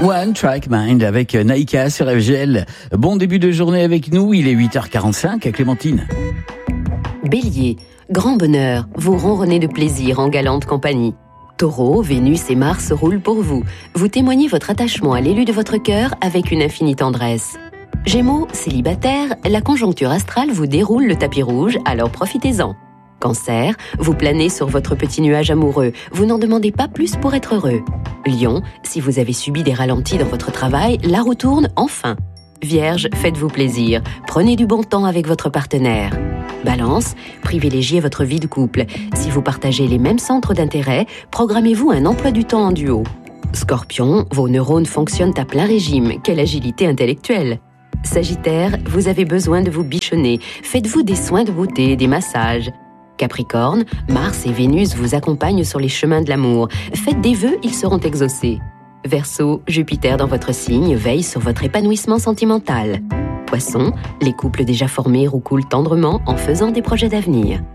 One Track Mind avec Naïka sur FGL. Bon début de journée avec nous, il est 8h45 à Clémentine. Bélier, grand bonheur, vous ronronnez de plaisir en galante compagnie. Taureau, Vénus et Mars roulent pour vous. Vous témoignez votre attachement à l'élu de votre cœur avec une infinie tendresse. Gémeaux, célibataire, la conjoncture astrale vous déroule le tapis rouge, alors profitez-en. Cancer, vous planez sur votre petit nuage amoureux, vous n'en demandez pas plus pour être heureux. Lion, si vous avez subi des ralentis dans votre travail, la roue tourne enfin. Vierge, faites-vous plaisir, prenez du bon temps avec votre partenaire. Balance, privilégiez votre vie de couple. Si vous partagez les mêmes centres d'intérêt, programmez-vous un emploi du temps en duo. Scorpion, vos neurones fonctionnent à plein régime, quelle agilité intellectuelle. Sagittaire, vous avez besoin de vous bichonner, faites-vous des soins de beauté, des massages. Capricorne, Mars et Vénus vous accompagnent sur les chemins de l'amour. Faites des vœux, ils seront exaucés. Verseau, Jupiter dans votre signe veille sur votre épanouissement sentimental. Poisson, les couples déjà formés roucoulent tendrement en faisant des projets d'avenir.